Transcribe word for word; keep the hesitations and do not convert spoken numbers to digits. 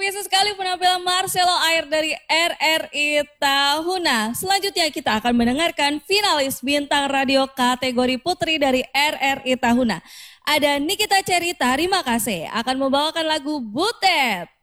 biasa sekali penampilan Marcelo Air dari R R I Tahuna. Selanjutnya kita akan mendengarkan finalis bintang radio kategori putri dari R R I Tahuna. Ada Nikita Cerita, terima kasih, akan membawakan lagu Butet.